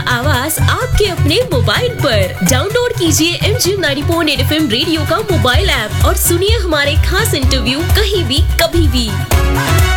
आवाज आपके अपने मोबाइल पर। डाउनलोड कीजिए MGM 90.8 FM रेडियो का मोबाइल ऐप और सुनिए हमारे खास इंटरव्यू कहीं भी कभी भी।